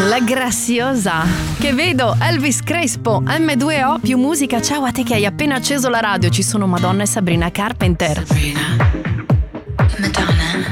La graziosa. Che vedo Elvis Crespo, M2O più musica. Ciao a te che hai appena acceso la radio. Ci sono Madonna e Sabrina Carpenter. Sabrina, Madonna.